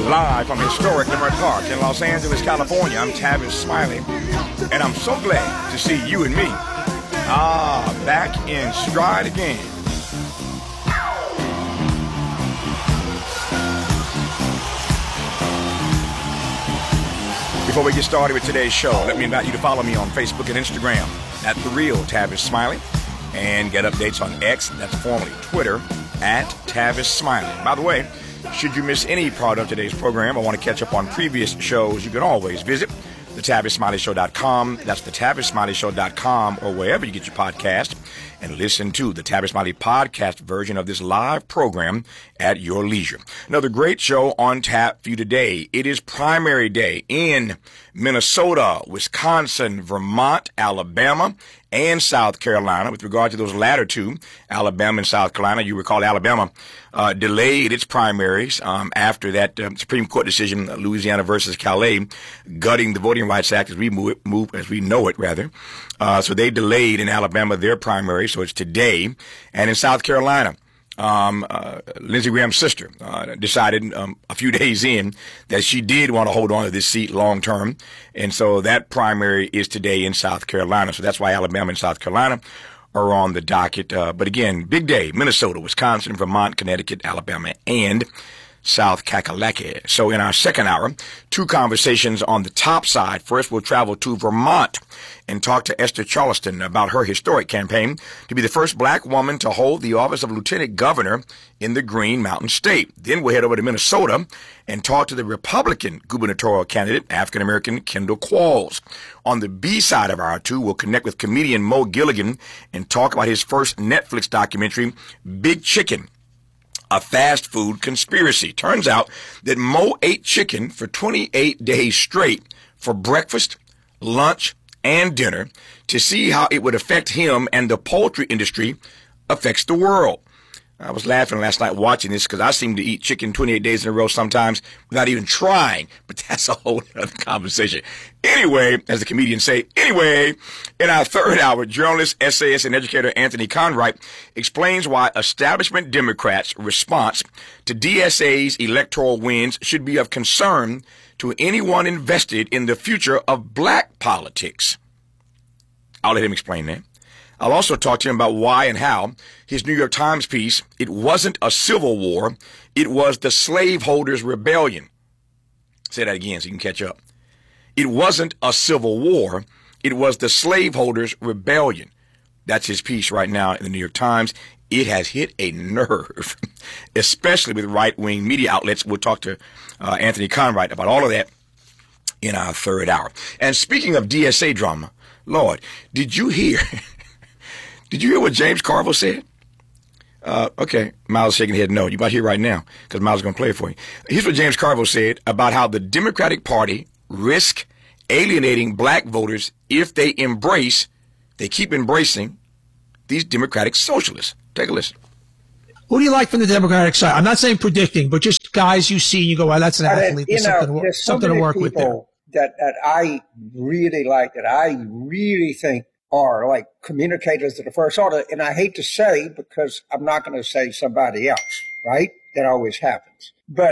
Live from historic Leimert Park in Los Angeles, California, I'm Tavis Smiley, and I'm so glad to see you and me back in stride again. Before we get started with today's show, let me invite you to follow me on Facebook and Instagram at The Real Tavis Smiley, and get updates on X, that's formerly Twitter, at Tavis Smiley. By the way, should you miss any part of today's program or want to catch up on previous shows, you can always visit TheTavisSmileyShow.com. That's TheTavisSmileyShow.com, or wherever you get your podcast, and listen to the Tavis Smiley podcast version of this live program at your leisure. Another great show on tap for you today. It is primary day in Minnesota, Wisconsin, Vermont, Alabama, and South Carolina. With regard to those latter two, Alabama and South Carolina, you recall Alabama delayed its primaries after that Supreme Court decision, Louisiana versus Calais, gutting the Voting Rights Act as we know it, rather. So they delayed in Alabama their primary, so it's today. And in South Carolina, Lindsey Graham's sister decided a few days in that she did want to hold on to this seat long term, and so that primary is today in South Carolina. So that's why Alabama and South Carolina are on the docket. But again, big day: Minnesota, Wisconsin, Vermont, Connecticut, Alabama, and South Kakalaki. So in our second hour, two conversations on the top side. First, we'll travel to Vermont and talk to Esther Charleston about her historic campaign to be the first black woman to hold the office of lieutenant governor in the Green Mountain State. Then we'll head over to Minnesota and talk to the Republican gubernatorial candidate, African-American Kendall Qualls. On the B side of our two, we'll connect with comedian Mo Gilligan and talk about his first Netflix documentary, Big Chicken, a fast food conspiracy. Turns out that Mo ate chicken for 28 days straight for breakfast, lunch, and dinner to see how it would affect him and the poultry industry affects the world. I was laughing last night watching this because I seem to eat chicken 28 days in a row sometimes without even trying, but that's a whole other conversation. Anyway, as the comedians say, in our third hour, journalist, essayist, and educator Anthony Conright explains why establishment Democrats' response to DSA's electoral wins should be of concern to anyone invested in the future of black politics. I'll let him explain that. I'll also talk to him about why and how his New York Times piece, "It wasn't a civil war, it was the slaveholders' rebellion." Say that again so you can catch up. It wasn't a civil war, it was the slaveholders' rebellion. That's his piece right now in the New York Times. It has hit a nerve, especially with right-wing media outlets. We'll talk to Anthony Conright about all of that in our third hour. And speaking of DSA drama, Lord, did you hear... Did you hear what James Carville said? Okay, Miles shaking his head no. You might hear right now because Miles is going to play it for you. Here's what James Carville said about how the Democratic Party risk alienating black voters if they keep embracing these Democratic socialists. Take a listen. Who do you like from the Democratic side? I'm not saying predicting, but just guys you see and you go, well, that's an athlete. There's something to work with there. That I really like, that I really think are like communicators of the first order. And I hate to say, because I'm not going to say somebody else, right? That always happens. But,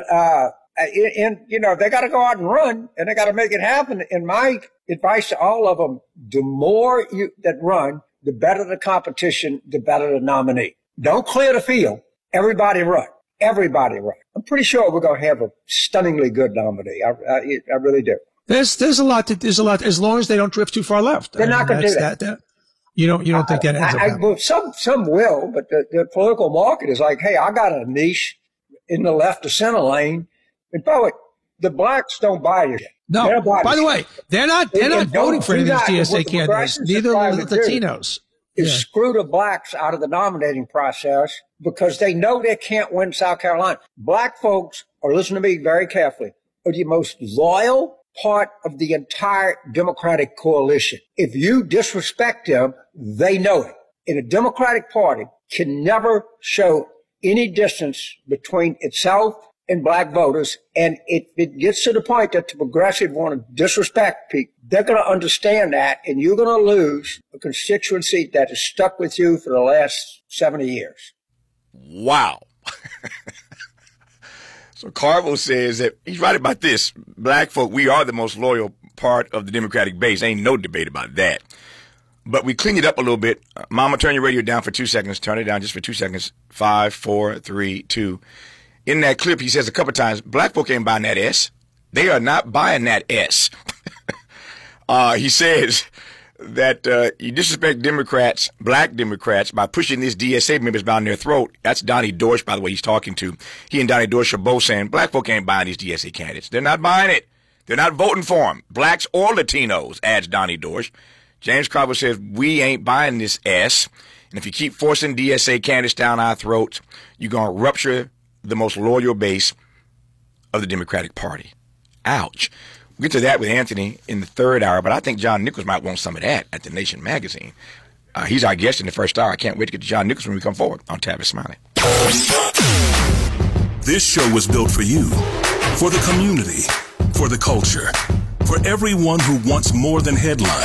they got to go out and run and they got to make it happen. And my advice to all of them, the more that run, the better the competition, the better the nominee. Don't clear the field. Everybody run. Everybody run. I'm pretty sure we're going to have a stunningly good nominee. I really do. There's a lot, as long as they don't drift too far left. They're not going to do that. You don't think that ends up happening? Well, some will, but the political market is like, hey, I got a niche in the left to center lane. And by the way, the blacks don't buy it. No, by the way, they're not voting for any of these DSA candidates. Neither are the Latinos. Screw the blacks out of the nominating process because they know they can't win South Carolina. Black folks, or listen to me very carefully, are the most loyal part of the entire Democratic coalition. If you disrespect them, they know it. And a Democratic Party can never show any distance between itself and black voters. And if it gets to the point that the progressive want to disrespect people, they're going to understand that, and you're going to lose a constituency that has stuck with you for the last 70 years. Wow. So Carville says that he's right about this. Black folk, we are the most loyal part of the Democratic base. Ain't no debate about that. But we cleaned it up a little bit. Mama, turn your radio down for 2 seconds. Turn it down just for 2 seconds. 5, 4, 3, 2. In that clip, he says a couple times, black folk ain't buying that S. They are not buying that S. He says that you disrespect Democrats, black Democrats, by pushing these DSA members down their throat. That's Donnie Dorsch, by the way, he's talking to. He and Donnie Dorsch are both saying black folk ain't buying these DSA candidates. They're not buying it. They're not voting for them. Blacks or Latinos, adds Donnie Dorsch. James Carville says, we ain't buying this S. And if you keep forcing DSA candidates down our throats, you're going to rupture the most loyal base of the Democratic Party. Ouch. We'll get to that with Anthony in the third hour, but I think John Nichols might want some of that at the Nation magazine. He's our guest in the first hour. I can't wait to get to John Nichols when we come forward on Tavis Smiley. This show was built for you, for the community, for the culture, for everyone who wants more than headlines.